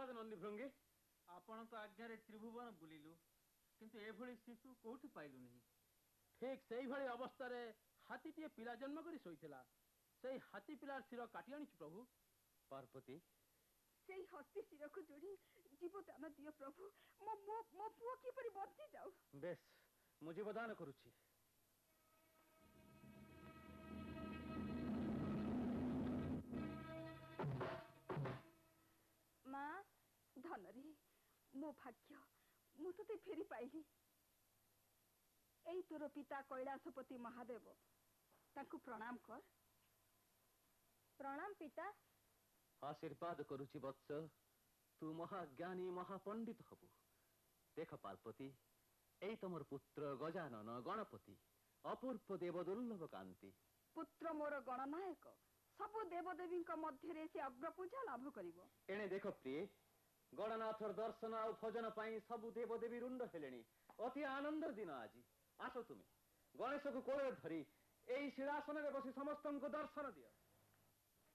आशीर्वाद नंदी भृंगी। आपण तो आज्ञा त्रिभुवन बुलिलु किंतु एभली शिशु कोठी पाइलु नहीं। ठीक से भली अवस्था रे हाथीटे पिला जन्म करी सोईथिला। से हाथी पिलार शिर काटी आनी प्रभु। पार्वती से हस्ती शिर को जोड़ी जीवदान दियो प्रभु। मो मो मो पुओ किपरि बंची जाऊ। बेस मु जीवदान करुछि। माँ धनरे मो भाग्य मु तो फेरी पाइली। एई तोर पिता कैलाशपति महादेव ताकू प्रणाम कर। प्रणाम पिता। आशीर्वाद करुछि वत्स। तू महाज्ञानी महापंडित हबु। देख पार्वती एई तमर पुत्र गजानन गणपति अपूर्व देव दुर्लभ कांति। पुत्र मोर गणनायक सबु देवदेवी मध्य से अग्रपूजा लाभ करिवो। एणे देख प्रिय गणनाथर दर्शन आ भजन पाई सबु देवदेवी रुंड हेलेनी। अति आनंद दिन आज। आस तुमे गणेश को कोले धरी एई सिंहासन रे बसी समस्त को दर्शन दियो।